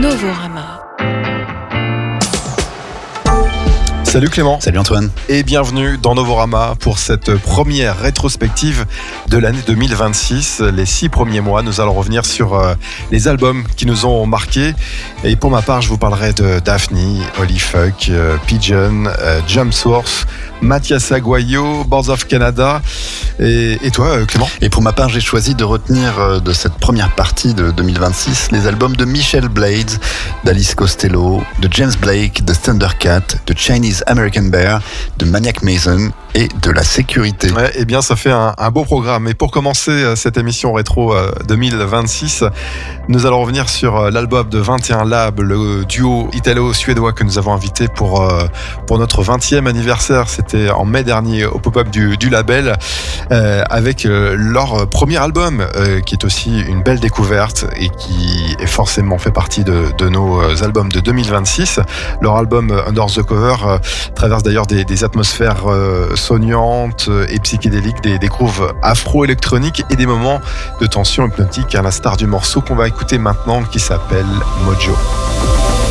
Novorama. Salut Clément. Salut Antoine. Et bienvenue dans Novorama pour cette première rétrospective de l'année 2026. Les 6 premiers mois, nous allons revenir sur les albums qui nous ont marqués. Et pour ma part, je vous parlerai de Daphne, Holy Fuck, Pigeon, Jump Source, Mathias Aguayo, Boards of Canada. Et toi, Clément ? Et pour ma part, j'ai choisi de retenir de cette première partie de 2026 les albums de Michel Blades, d'Alice Costello, de James Blake, de Thundercat, de Chinese American Bear, de Maniac Mason et de La Sécurité. Ouais, eh bien, ça fait un beau programme. Et pour commencer cette émission rétro 2026, nous allons revenir sur l'album de 21 Lab, le duo italo-suédois que nous avons invité pour notre 20e anniversaire. C'était en mai dernier au pop-up du label, avec leur premier album, qui est aussi une belle découverte et qui est forcément fait partie de nos albums de 2026. Leur album Under the Cover traverse d'ailleurs des atmosphères sonnantes et psychédéliques, des grooves afro-électroniques et des moments de tension hypnotique, à l'instar du morceau qu'on va écouter maintenant qui s'appelle Mojo.